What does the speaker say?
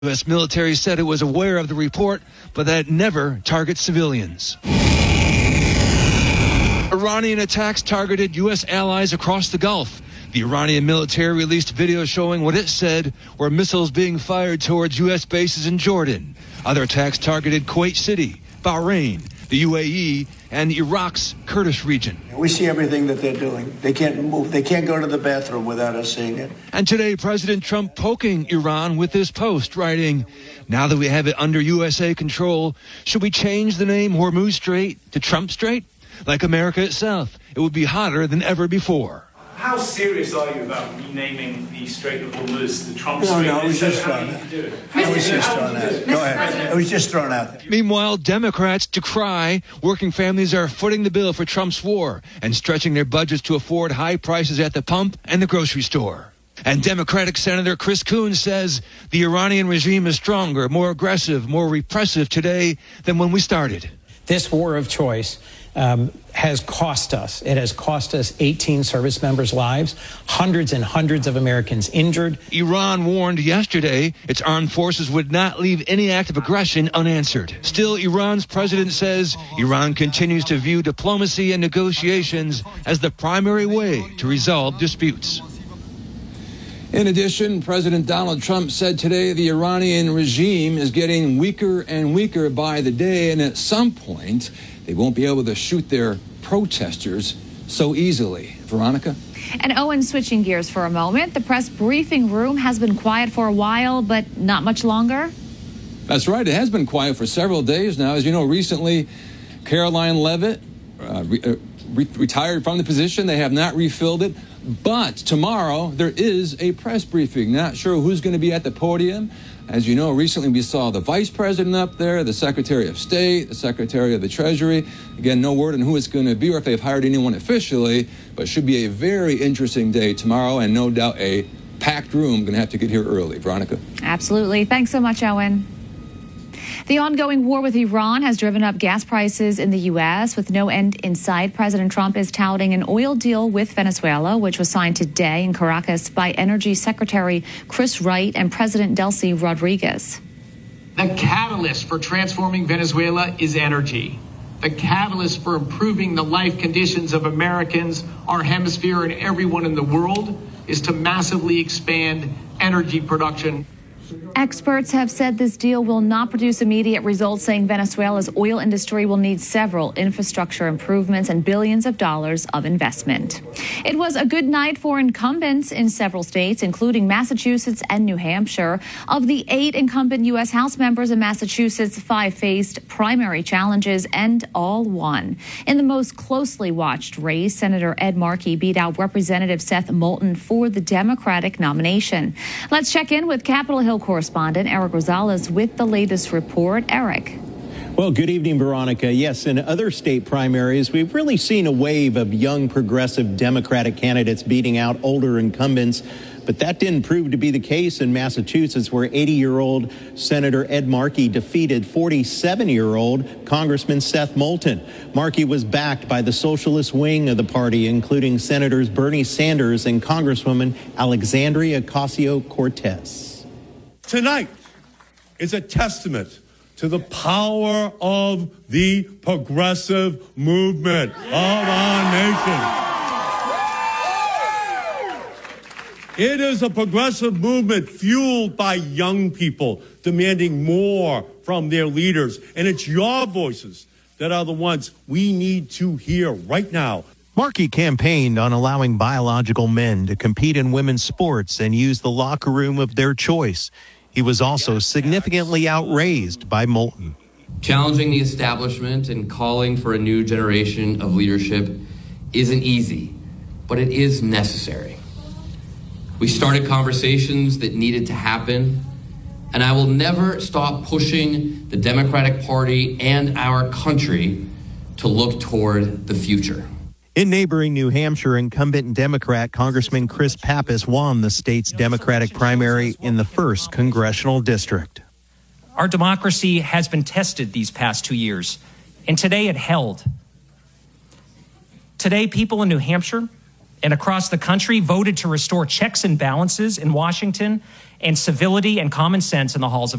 U.S. military said it was aware of the report, but that it never targets civilians. Iranian attacks targeted U.S. allies across the Gulf. The Iranian military released video showing what it said were missiles being fired towards U.S. bases in Jordan. Other attacks targeted Kuwait City, Bahrain, the UAE, and Iraq's Kurdish region. We see everything that they're doing. They can't move. They can't go to the bathroom without us seeing it. And today, President Trump poking Iran with this post, writing, "Now that we have it under USA control, should we change the name Hormuz Strait to Trump Strait? Like America itself, it would be hotter than ever before." How serious are you about renaming the Strait of Hormuz the Trump Strait? No, it was just thrown out. It was just thrown out. Go ahead. It was just thrown out there. Meanwhile, Democrats decry working families are footing the bill for Trump's war and stretching their budgets to afford high prices at the pump and the grocery store. And Democratic Senator Chris Coons says the Iranian regime is stronger, more aggressive, more repressive today than when we started. This war of choice has cost us. It has cost us 18 service members' lives, hundreds and hundreds of Americans injured. Iran warned yesterday its armed forces would not leave any act of aggression unanswered. Still, Iran's president says Iran continues to view diplomacy and negotiations as the primary way to resolve disputes. In addition, President Donald Trump said today the Iranian regime is getting weaker and weaker by the day, and at some point, they won't be able to shoot their protesters so easily. Veronica? And Owen, switching gears for a moment, the press briefing room has been quiet for a while, but not much longer. That's right. It has been quiet for several days now. As you know, recently, Caroline Leavitt retired from the position. They have not refilled it. But tomorrow, there is a press briefing. Not sure who's going to be at the podium. As you know, recently we saw the vice president up there, the secretary of state, the secretary of the treasury. Again, no word on who it's going to be or if they've hired anyone officially, but should be a very interesting day tomorrow and no doubt a packed room. Going to have to get here early. Veronica? Absolutely. Thanks so much, Owen. The ongoing war with Iran has driven up gas prices in the U.S. with no end in sight. President Trump is touting an oil deal with Venezuela, which was signed today in Caracas by Energy Secretary Chris Wright and President Delcy Rodriguez. The catalyst for transforming Venezuela is energy. The catalyst for improving the life conditions of Americans, our hemisphere, and everyone in the world is to massively expand energy production. Experts have said this deal will not produce immediate results, saying Venezuela's oil industry will need several infrastructure improvements and billions of dollars of investment. It was a good night for incumbents in several states, including Massachusetts and New Hampshire. Of the 8 incumbent U.S. House members in Massachusetts, 5 faced primary challenges and all won. In the most closely watched race, Senator Ed Markey beat out Representative Seth Moulton for the Democratic nomination. Let's check in with Capitol Hill correspondent Eric Rosales with the latest report. Eric. Well, good evening, Veronica. Yes, in other state primaries, we've really seen a wave of young progressive Democratic candidates beating out older incumbents. But that didn't prove to be the case in Massachusetts, where 80-year-old Senator Ed Markey defeated 47-year-old Congressman Seth Moulton. Markey was backed by the socialist wing of the party, including Senators Bernie Sanders and Congresswoman Alexandria Ocasio-Cortez. Tonight is a testament to the power of the progressive movement of our nation. It is a progressive movement fueled by young people demanding more from their leaders. And it's your voices that are the ones we need to hear right now. Markey campaigned on allowing biological men to compete in women's sports and use the locker room of their choice. He was also significantly outraised by Moulton. Challenging the establishment and calling for a new generation of leadership isn't easy, but it is necessary. We started conversations that needed to happen, and I will never stop pushing the Democratic Party and our country to look toward the future. In neighboring New Hampshire, incumbent Democrat Congressman Chris Pappas won the state's Democratic primary in the 1st congressional district. Our democracy has been tested these past 2 years, and today it held. Today, people in New Hampshire and across the country voted to restore checks and balances in Washington and civility and common sense in the halls of